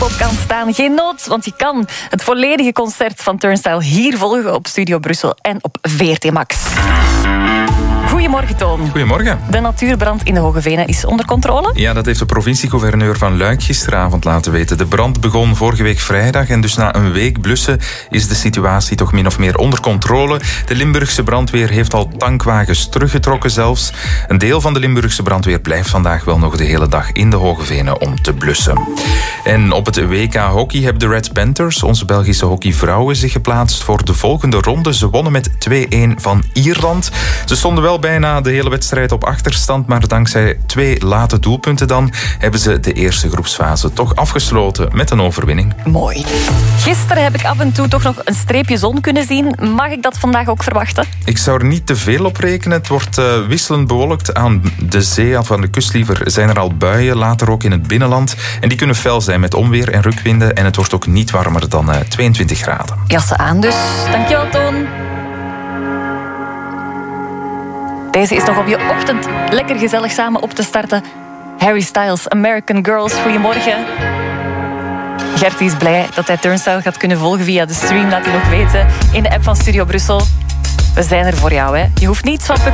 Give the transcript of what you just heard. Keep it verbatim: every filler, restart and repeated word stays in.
Pinkpop kan staan. Geen nood, want je kan het volledige concert van Turnstile hier volgen op Studio Brussel en op V R T Max. Goedemorgen, Toon. Goedemorgen. De natuurbrand in de Hoge Venen is onder controle? Ja, dat heeft de provincie-gouverneur van Luik gisteravond laten weten. De brand begon vorige week vrijdag en dus na een week blussen is de situatie toch min of meer onder controle. De Limburgse brandweer heeft al tankwagens teruggetrokken zelfs. Een deel van de Limburgse brandweer blijft vandaag wel nog de hele dag in de Hoge Venen om te blussen. En op het W K hockey hebben de Red Panthers, onze Belgische hockeyvrouwen, zich geplaatst voor de volgende ronde. Ze wonnen met twee-een van Ierland. Ze stonden wel bijna de hele wedstrijd op achterstand, maar dankzij twee late doelpunten dan hebben ze de eerste groepsfase toch afgesloten met een overwinning. Mooi. Gisteren heb ik af en toe toch nog een streepje zon kunnen zien. Mag ik dat vandaag ook verwachten? Ik zou er niet te veel op rekenen. Het wordt uh, wisselend bewolkt. Aan de zee, of aan de kust liever, zijn er al buien, later ook in het binnenland. En die kunnen fel zijn met onweer en rukwinden. En het wordt ook niet warmer dan uh, tweeëntwintig graden. Jassen aan dus. Dankjewel, Toon. Deze is nog op je ochtend lekker gezellig samen op te starten. Harry Styles, American Girls, goedemorgen. Gertie is blij dat hij Turnstile gaat kunnen volgen via de stream. Laat hij nog weten in de app van Studio Brussel. We zijn er voor jou, hè. Je hoeft niets van